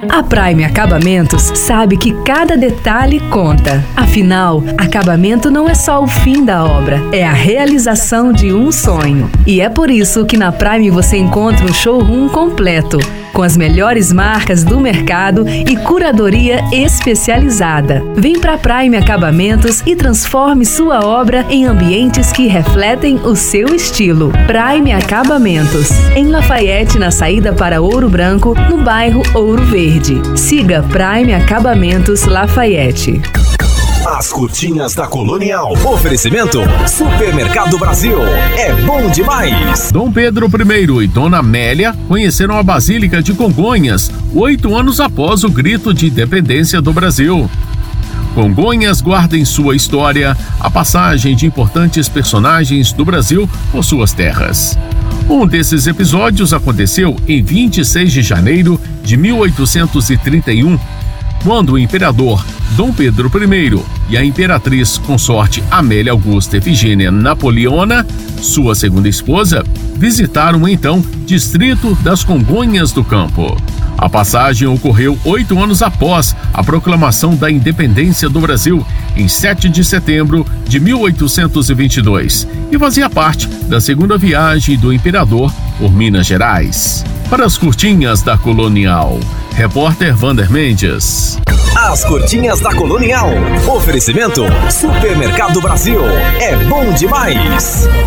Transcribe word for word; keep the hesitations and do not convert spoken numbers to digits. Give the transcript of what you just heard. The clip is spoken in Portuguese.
A Prime Acabamentos sabe que cada detalhe conta. Afinal, acabamento não é só o fim da obra, é a realização de um sonho. E é por isso que na Prime você encontra um showroom completo, com as melhores marcas do mercado e curadoria especializada. Vem pra Prime Acabamentos e transforme sua obra em ambientes que refletem o seu estilo. Prime Acabamentos, em Lafayette, na saída para Ouro Branco, no bairro Ouro Verde. Siga Prime Acabamentos Lafayette. As curtinhas da Colonial. Oferecimento Supermercado Brasil. É bom demais. Dom Pedro I e Dona Amélia conheceram a Basílica de Congonhas oito anos após o grito de independência do Brasil. Congonhas guarda em sua história a passagem de importantes personagens do Brasil por suas terras. Um desses episódios aconteceu em vinte e seis de janeiro de mil oitocentos e trinta e um, quando o imperador Dom Pedro I e a imperatriz consorte Amélia Augusta Efigênia Napoleona, sua segunda esposa, visitaram o então distrito das Congonhas do Campo. A passagem ocorreu oito anos após a proclamação da independência do Brasil, em sete de setembro de mil oitocentos e vinte e dois, e fazia parte da segunda viagem do imperador por Minas Gerais. Para as curtinhas da Colonial, repórter Vander Mendes. As curtinhas da Colonial. Oferecimento Supermercado Brasil. É bom demais.